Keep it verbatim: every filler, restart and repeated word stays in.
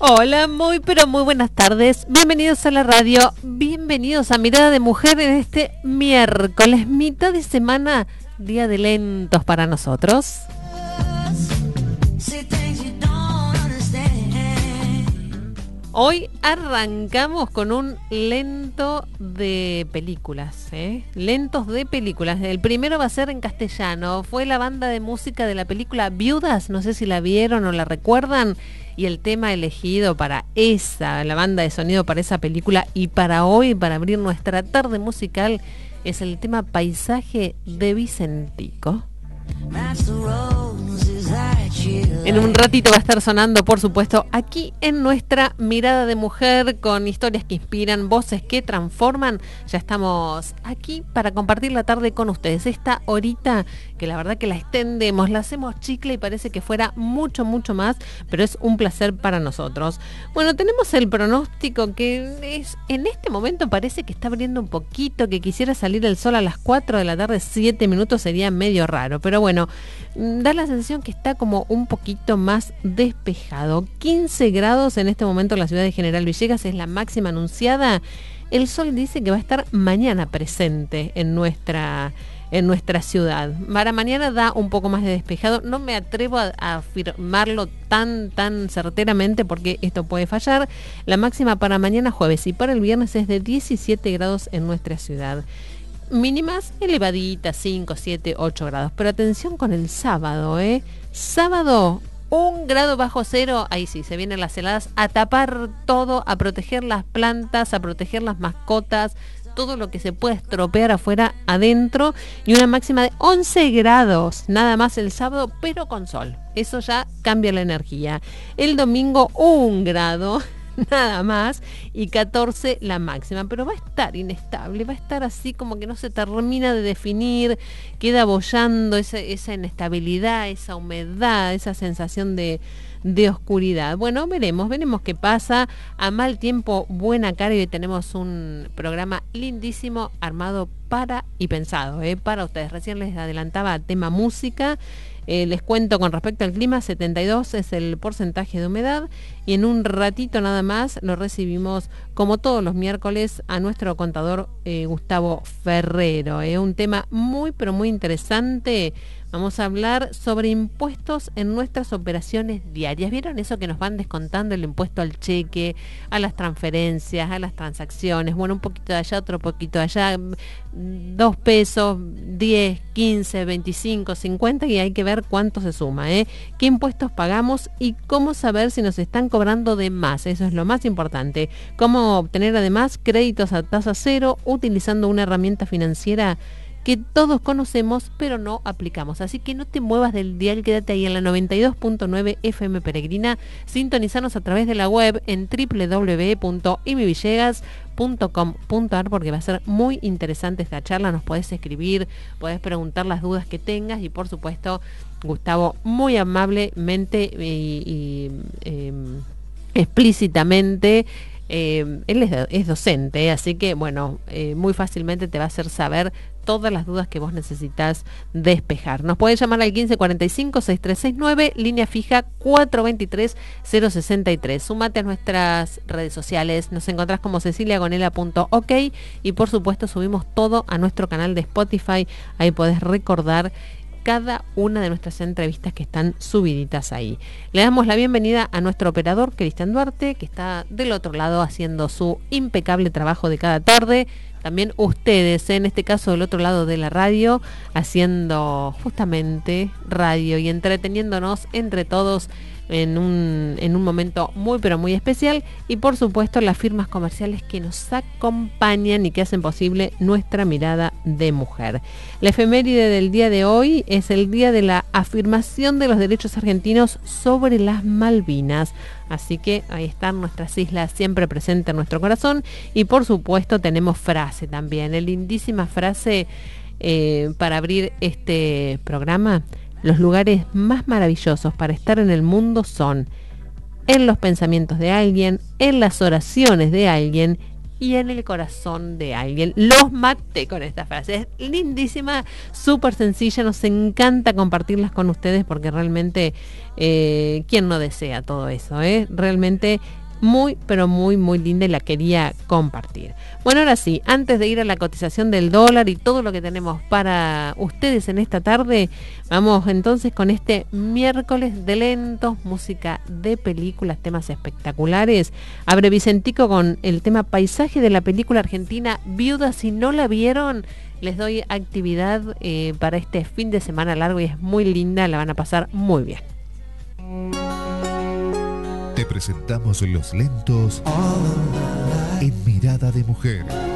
Hola, muy pero muy buenas tardes. Bienvenidos a la radio, bienvenidos a Mirada de Mujer en este miércoles, mitad de semana, día de lentos para nosotros. Hoy arrancamos con un lento de películas, ¿eh? Lentos de películas. El primero va a ser en castellano. Fue la banda de música de la película Viudas, no sé si la vieron o la recuerdan. Y el tema elegido para esa, la banda de sonido para esa película y para hoy, para abrir nuestra tarde musical, es el tema Paisaje de Vicentico. En un ratito va a estar sonando, por supuesto, aquí en nuestra Mirada de Mujer, con historias que inspiran, voces que transforman. Ya estamos aquí para compartir la tarde con ustedes. Esta horita que la verdad que la extendemos, la hacemos chicle y parece que fuera mucho, mucho más, pero es un placer para nosotros. Bueno, tenemos el pronóstico que es, en este momento parece que está abriendo un poquito, que quisiera salir el sol a las cuatro de la tarde, siete minutos sería medio raro, pero bueno, da la sensación que está como un poquito más despejado. quince grados en este momento en la ciudad de General Villegas, es la máxima anunciada. El sol dice que va a estar mañana presente en nuestra, en nuestra ciudad. Para mañana da un poco más de despejado. No me atrevo a, a afirmarlo tan, tan certeramente porque esto puede fallar. La máxima para mañana jueves y para el viernes es de diecisiete grados en nuestra ciudad. Mínimas elevaditas, cinco, siete, ocho grados. Pero atención con el sábado, ¿eh? Sábado, un grado bajo cero. Ahí sí, se vienen las heladas. A tapar todo, a proteger las plantas, a proteger las mascotas, todo lo que se puede estropear afuera, adentro. Y una máxima de once grados, nada más el sábado, pero con sol. Eso ya cambia la energía. El domingo, un grado. Nada más, y catorce la máxima, pero va a estar inestable, va a estar así como que no se termina de definir, queda boyando esa, esa inestabilidad, esa humedad, esa sensación de, de oscuridad. Bueno, veremos, veremos qué pasa. A mal tiempo, buena cara, y hoy tenemos un programa lindísimo armado para y pensado, ¿eh? Para ustedes. Recién les adelantaba tema música. Eh, les cuento con respecto al clima, setenta y dos es el porcentaje de humedad y en un ratito nada más lo recibimos como todos los miércoles a nuestro contador eh, Gustavo Ferrero. Eh, un tema muy pero muy interesante. Vamos a hablar sobre impuestos en nuestras operaciones diarias. ¿Vieron eso que nos van descontando el impuesto al cheque, a las transferencias, a las transacciones? Bueno, un poquito de allá, otro poquito de allá, dos pesos, diez, quince, veinticinco, cincuenta y hay que ver cuánto se suma, ¿eh? ¿Qué impuestos pagamos y cómo saber si nos están cobrando de más? Eso es lo más importante. ¿Cómo obtener además créditos a tasa cero utilizando una herramienta financiera que todos conocemos pero no aplicamos? Así que no te muevas del dial, quédate ahí en la noventa y dos punto nueve F M Peregrina, sintonizanos a través de la web en doble u doble u doble u punto imivillegas punto com punto a r porque va a ser muy interesante esta charla. Nos podés escribir, podés preguntar las dudas que tengas y por supuesto Gustavo muy amablemente y, y eh, explícitamente Eh, él es, es docente, así que bueno, eh, muy fácilmente te va a hacer saber todas las dudas que vos necesitas despejar. Nos pueden llamar al quince cuarenta y cinco, sesenta y tres sesenta y nueve, línea fija cuatro veintitrés, cero sesenta y tres. Sumate a nuestras redes sociales, nos encontrás como cecilia gonela punto ok y por supuesto subimos todo a nuestro canal de Spotify. Ahí podés recordar cada una de nuestras entrevistas que están subiditas ahí. Le damos la bienvenida a nuestro operador, Cristian Duarte, que está del otro lado haciendo su impecable trabajo de cada tarde. También ustedes, en este caso del otro lado de la radio, haciendo justamente radio y entreteniéndonos entre todos en un, en un momento muy pero muy especial, y por supuesto las firmas comerciales que nos acompañan y que hacen posible nuestra Mirada de Mujer. La efeméride del día de hoy es el día de la afirmación de los derechos argentinos sobre las Malvinas, así que ahí están nuestras islas siempre presentes en nuestro corazón. Y por supuesto tenemos frase también, la lindísima frase eh, para abrir este programa: los lugares más maravillosos para estar en el mundo son en los pensamientos de alguien, en las oraciones de alguien y en el corazón de alguien. Los maté con esta frase. Es lindísima, súper sencilla. Nos encanta compartirlas con ustedes porque realmente, eh, ¿quién no desea todo eso? Eh? Realmente muy, pero muy, muy linda y la quería compartir. Bueno, ahora sí, antes de ir a la cotización del dólar y todo lo que tenemos para ustedes en esta tarde, vamos entonces con este miércoles de lentos, música de películas, temas espectaculares. Abre Vicentico con el tema Paisaje de la película argentina Viuda. Si no la vieron, les doy actividad eh, para este fin de semana largo y es muy linda, la van a pasar muy bien. Te presentamos los lentos en Mirada de Mujer.